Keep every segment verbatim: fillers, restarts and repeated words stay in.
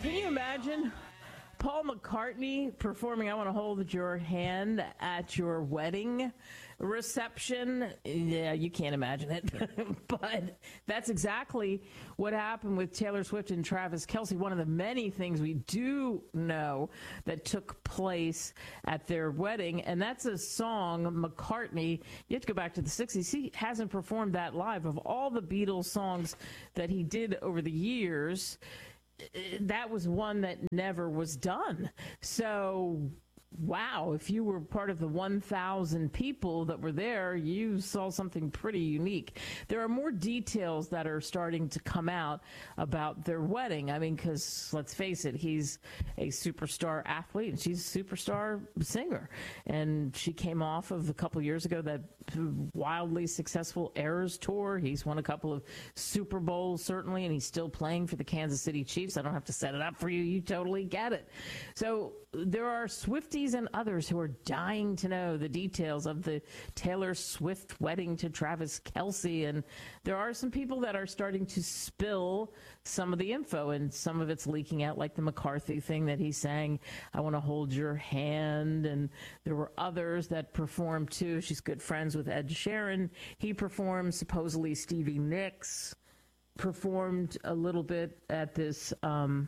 Can you imagine Paul McCartney performing I Want to Hold Your Hand at your wedding reception? Yeah, you can't imagine it. But that's exactly what happened with Taylor Swift and Travis Kelce. One of the many things we do know that took place at their wedding, and that's a song, McCartney. You have to go back to the sixties. He hasn't performed that live. Of all the Beatles songs that he did over the years, that was one that never was done. So, wow, if you were part of the one thousand people that were there, you saw something pretty unique. There are more details that are starting to come out about their wedding. I mean, because let's face it, he's a superstar athlete and she's a superstar singer. And she came off of a couple years ago that wildly successful Eras tour. He's won a couple of Super Bowls, certainly, and he's still playing for the Kansas City Chiefs. I don't have to set it up for you. You totally get it. So there are Swifties and others who are dying to know the details of the Taylor Swift wedding to Travis Kelce. And there are some people that are starting to spill some of the info, and some of it's leaking out, like the McCarthy thing that he sang, I Want to Hold Your Hand. And there were others that performed too. She's good friends with Ed Sheeran. He performed. Supposedly Stevie Nicks performed a little bit at this um,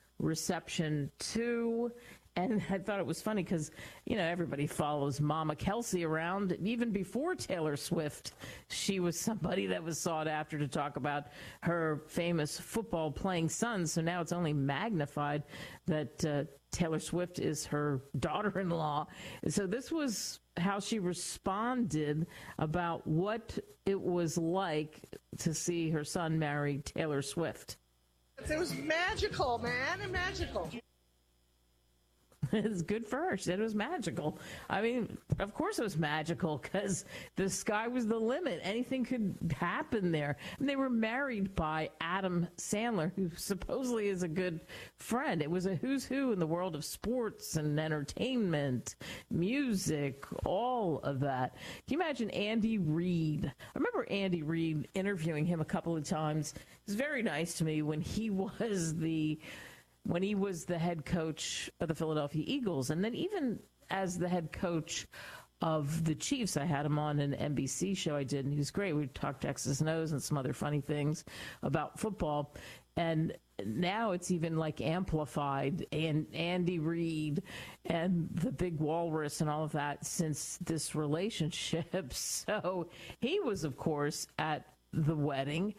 reception too. And I thought it was funny because, you know, everybody follows Mama Kelce around. Even before Taylor Swift, she was somebody that was sought after to talk about her famous football playing son. So now it's only magnified that uh, Taylor Swift is her daughter-in-law. So this was how she responded about what it was like to see her son marry Taylor Swift. It was magical, man, magical. It's good for her. She said it was magical. I mean, of course it was magical because the sky was the limit. Anything could happen there. And they were married by Adam Sandler, who supposedly is a good friend. It was a who's who in the world of sports and entertainment, music, all of that. Can you imagine Andy Reid? I remember Andy Reid interviewing him a couple of times. It was very nice to me when he was the... when he was the head coach of the Philadelphia Eagles. And then even as the head coach of the Chiefs, I had him on an N B C show I did, and he was great. We talked X's and O's and some other funny things about football. And now it's even like amplified, and Andy Reid and the Big Walrus and all of that since this relationship. So he was, of course, at the wedding.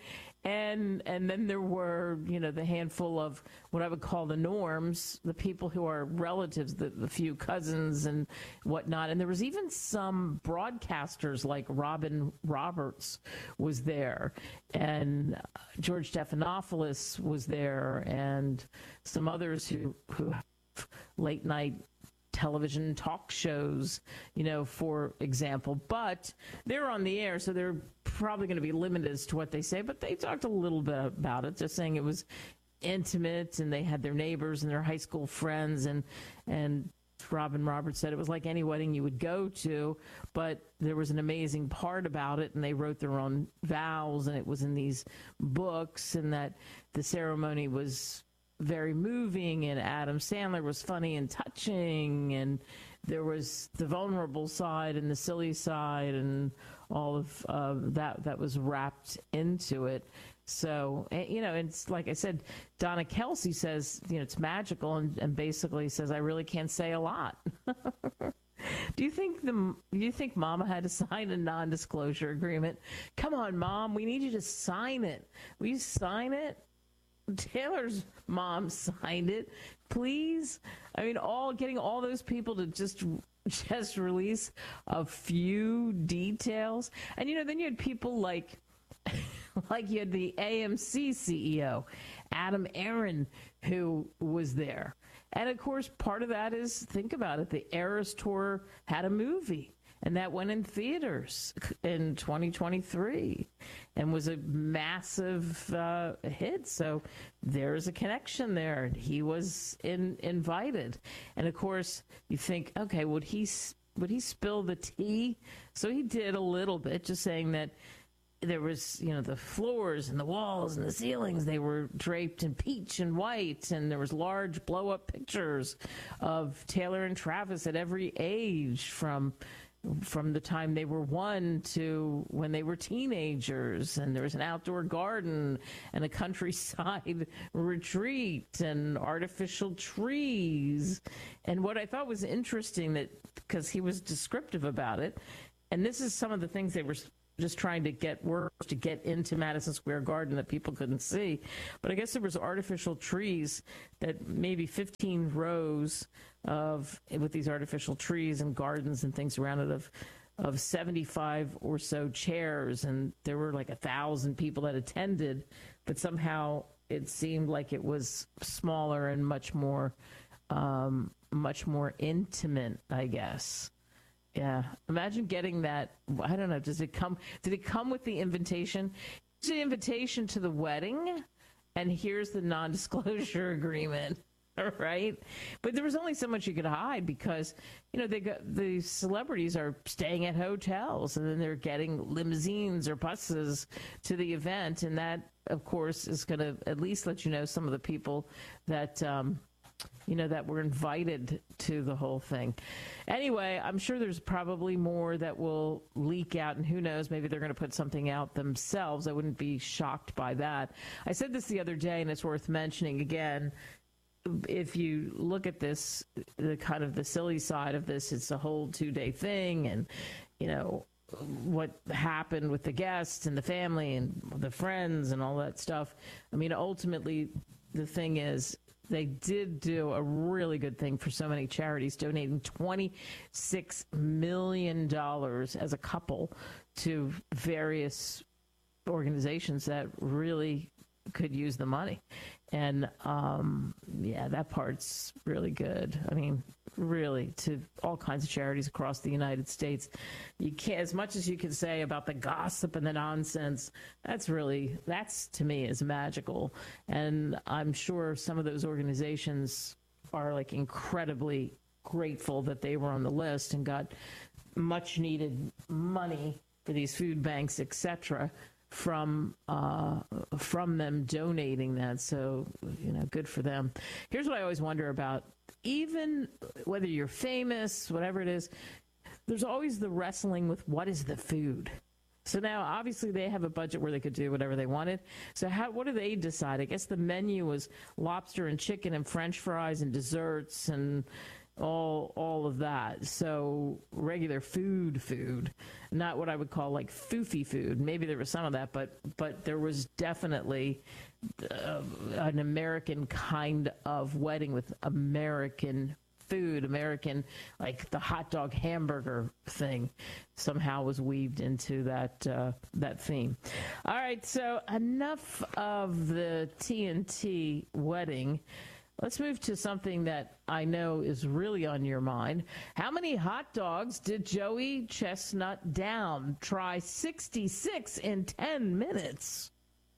And and then there were, you know, the handful of what I would call the norms, the people who are relatives, the, the few cousins and whatnot. And there was even some broadcasters like Robin Roberts was there, and George Stephanopoulos was there, and some others who, who have late night television talk shows, you know, for example. But they're on the air, so they're probably going to be limited as to what they say. But they talked a little bit about it, just saying it was intimate, and they had their neighbors and their high school friends. And, and Robin Roberts said it was like any wedding you would go to, but there was an amazing part about it, and they wrote their own vows, and it was in these books, and that the ceremony was very moving, and Adam Sandler was funny and touching, and there was the vulnerable side and the silly side and all of uh, that that was wrapped into it. So, you know, it's like I said, Donna Kelce says, you know, it's magical, and, and basically says, I really can't say a lot. Do you think the do you think Mama had to sign a non-disclosure agreement? Come on, Mom, we need you to sign it. Will you sign it? Taylor's mom signed it, please. I mean, all getting all those people to just just release a few details. And, you know, then you had people like, like you had the A M C C E O, Adam Aron, who was there. And, of course, part of that is, think about it, the Eras Tour had a movie. And that went in theaters in twenty twenty-three and was a massive uh, hit. So there's a connection there. He was in, invited. And, of course, you think, okay, would he would he spill the tea? So he did a little bit, just saying that there was, you know, the floors and the walls and the ceilings, they were draped in peach and white, and there was large blow-up pictures of Taylor and Travis at every age, from from the time they were one to when they were teenagers. And there was an outdoor garden and a countryside retreat and artificial trees. And what I thought was interesting, that because he was descriptive about it, and this is some of the things they were just trying to get workers to get into Madison Square Garden that people couldn't see. But I guess there was artificial trees, that maybe fifteen rows of, with these artificial trees and gardens and things around it, of of seventy-five or so chairs, and there were like a thousand people that attended, but somehow it seemed like it was smaller and much more um, much more intimate, I guess. Yeah, imagine getting that. I don't know. Does it come? Did it come with the invitation? It's the invitation to the wedding, and here's the non-disclosure agreement. All right, but there was only so much you could hide, because you know they got, the celebrities are staying at hotels, and then they're getting limousines or buses to the event, and that, of course, is going to at least let you know some of the people that. Um, you know, that were invited to the whole thing. Anyway, I'm sure there's probably more that will leak out, and who knows, maybe they're going to put something out themselves. I wouldn't be shocked by that. I said this the other day, and it's worth mentioning again. If you look at this, the kind of the silly side of this, it's a whole two-day thing, and, you know, what happened with the guests and the family and the friends and all that stuff. I mean, ultimately, the thing is, they did do a really good thing for so many charities, donating twenty-six million dollars as a couple to various organizations that really could use the money. And, um, yeah, that part's really good. I mean, really, to all kinds of charities across the United States. You can't, as much as you can say about the gossip and the nonsense, that's really, that's to me is magical. And I'm sure some of those organizations are like incredibly grateful that they were on the list and got much needed money for these food banks, et cetera, from uh, from them donating that. So, you know, good for them. Here's what I always wonder about. Even whether you're famous, whatever it is, there's always the wrestling with what is the food. So now, obviously, they have a budget where they could do whatever they wanted. So how, what do they decide? I guess the menu was lobster and chicken and French fries and desserts and all all of that. So regular food, food, not what I would call like foofy food. Maybe there was some of that, but but there was definitely uh, an American kind of wedding with American food, American, like the hot dog hamburger thing somehow was weaved into that uh, that theme. All right, so enough of the T N T wedding. Let's move to something that I know is really on your mind. How many hot dogs did Joey Chestnut down? Try sixty-six in ten minutes.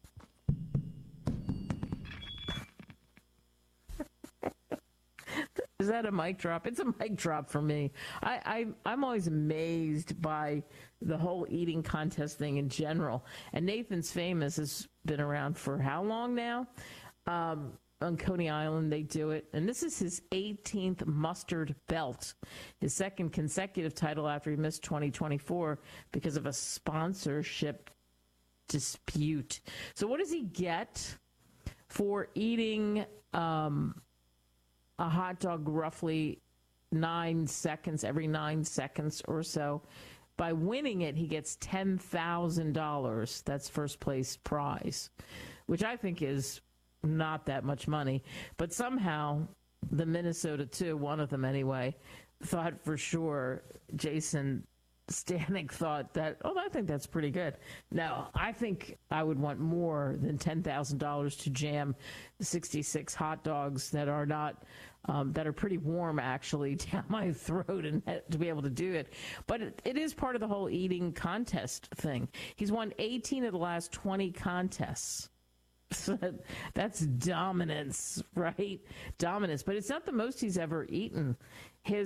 Is that a mic drop? It's a mic drop for me. I, I, I'm always amazed by the whole eating contest thing in general. And Nathan's Famous has been around for how long now? Um, on Coney Island, they do it. And this is his eighteenth mustard belt, his second consecutive title after he missed twenty twenty-four because of a sponsorship dispute. So what does he get for eating um, a hot dog roughly nine seconds, every nine seconds or so? By winning it, he gets ten thousand dollars. That's first place prize, which I think is not that much money. But somehow the Minnesota two, one of them anyway, thought for sure Jason Stanek thought that, oh, I think that's pretty good. No, I think I would want more than ten thousand dollars to jam sixty-six hot dogs that are not, um, that are pretty warm actually down my throat, and to be able to do it. But it, it is part of the whole eating contest thing. He's won eighteen of the last twenty contests. So that's dominance, right? Dominance. But it's not the most he's ever eaten. His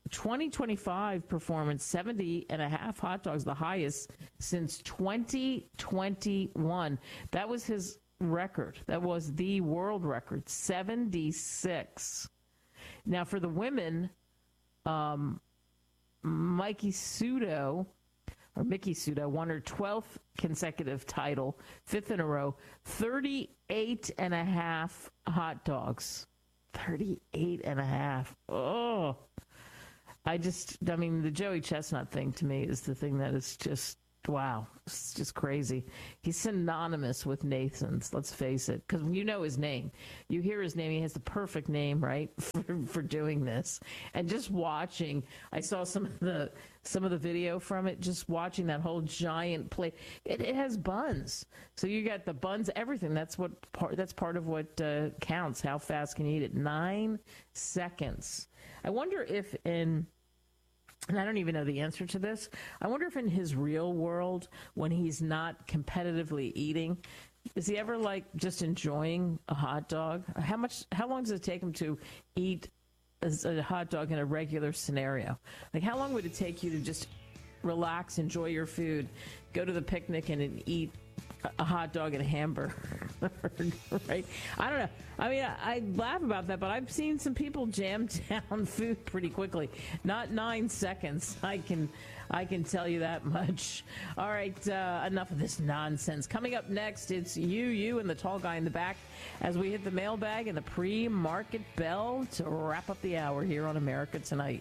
twenty twenty-five performance, seventy and a half hot dogs, the highest since twenty twenty-one. That was his record. That was the world record, seventy-six. Now, for the women, um, Mikey Sudo, or Mickey Sudo, won her twelfth consecutive title, fifth in a row, thirty-eight and a half hot dogs. thirty-eight and a half. Oh, I just, I mean, the Joey Chestnut thing to me is the thing that is just, wow, it's just crazy. He's synonymous with Nathan's, let's face it, because you know his name. You hear his name, he has the perfect name, right, for, for doing this. And just watching, I saw some of the some of the video from it, just watching that whole giant plate. It, it has buns. So you got the buns, everything. That's what part, that's part of what uh, counts, how fast can you eat it. Nine seconds. I wonder if in... And I don't even know the answer to this. I wonder if in his real world, when he's not competitively eating, is he ever like just enjoying a hot dog? How much? How long does it take him to eat a, a hot dog in a regular scenario? Like, how long would it take you to just relax, enjoy your food, go to the picnic, and, and eat a hot dog and a hamburger? Right? I don't know. I mean, I, I laugh about that, but I've seen some people jam down food pretty quickly. Not nine seconds. I can, I can tell you that much. All right, uh, enough of this nonsense. Coming up next, it's you, you, and the tall guy in the back as we hit the mailbag and the pre-market bell to wrap up the hour here on America Tonight.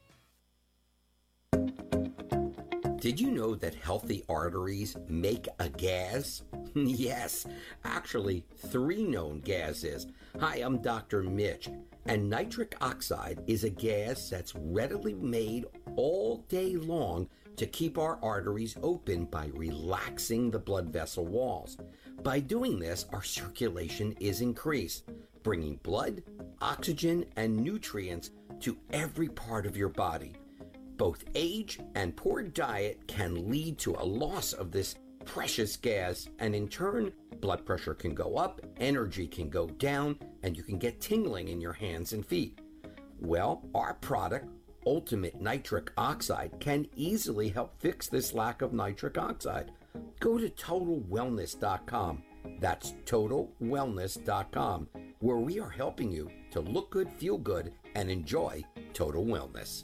Did you know that healthy arteries make a gas? Yes, actually, three known gases. Hi, I'm Doctor Mitch, and nitric oxide is a gas that's readily made all day long to keep our arteries open by relaxing the blood vessel walls. By doing this, our circulation is increased, bringing blood, oxygen, and nutrients to every part of your body. Both age and poor diet can lead to a loss of this precious gas, and in turn, blood pressure can go up, energy can go down, and you can get tingling in your hands and feet. Well, our product, Ultimate Nitric Oxide, can easily help fix this lack of nitric oxide. Go to total wellness dot com. That's total wellness dot com, where we are helping you to look good, feel good, and enjoy total wellness.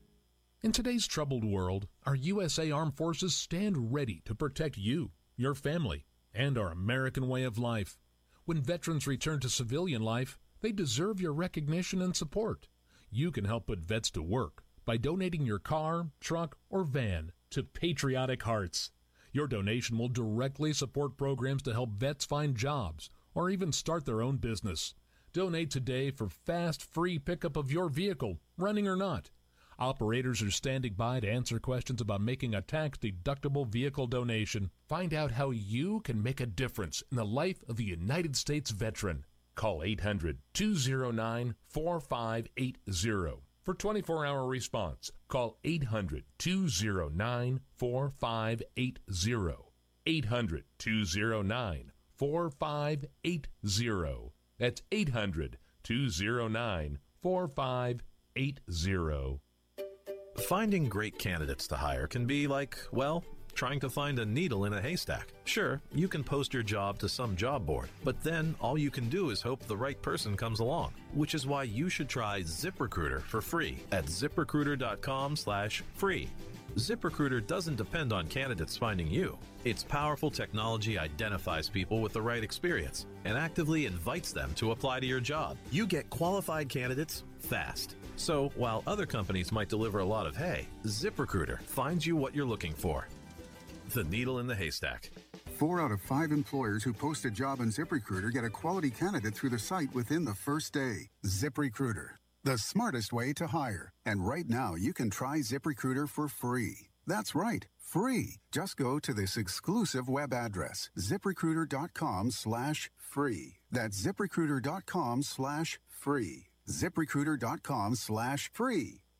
In today's troubled world, our U S A Armed Forces stand ready to protect you, your family, and our American way of life. When veterans return to civilian life, they deserve your recognition and support. You can help put vets to work by donating your car, truck, or van to Patriotic Hearts. Your donation will directly support programs to help vets find jobs or even start their own business. Donate today for fast, free pickup of your vehicle, running or not. Operators are standing by to answer questions about making a tax-deductible vehicle donation. Find out how you can make a difference in the life of a United States veteran. Call eight hundred, two oh nine, four five eight oh. For twenty-four hour response, call eight hundred, two oh nine, four five eight oh. eight hundred, two oh nine, four five eight oh. That's eight hundred, two oh nine, four five eight oh. Finding great candidates to hire can be like, well, trying to find a needle in a haystack. Sure, you can post your job to some job board, but then all you can do is hope the right person comes along, which is why you should try ZipRecruiter for free at ziprecruiter dot com slash free. ZipRecruiter doesn't depend on candidates finding you. Its powerful technology identifies people with the right experience and actively invites them to apply to your job. You get qualified candidates fast. So, while other companies might deliver a lot of hay, ZipRecruiter finds you what you're looking for. The needle in the haystack. Four out of five employers who post a job on ZipRecruiter get a quality candidate through the site within the first day. ZipRecruiter, the smartest way to hire. And right now, you can try ZipRecruiter for free. That's right, free. Just go to this exclusive web address, ziprecruiter dot com slash free. That's ziprecruiter dot com slash free. ziprecruiter dot com slash free.